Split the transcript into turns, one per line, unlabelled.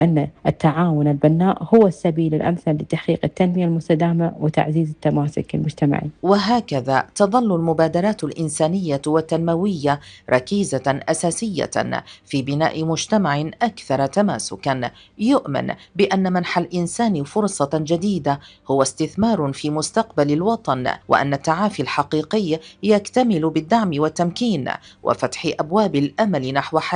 أن التعاون البناء هو السبيل الأمثل لتحقيق التنمية المستدامة وتعزيز التماسك المجتمعي.
وهكذا تظل المبادرات الإنسانية والتنموية ركيزة أساسية في بناء مجتمع أكثر تماسكا، يؤمن بأن منح الإنسان فرصة جديدة هو استثمار في مستقبل الوطن، وأن التعافي الحقيقي يكتمل بالدعم والتمكين وفتح أبواب الأمل نحو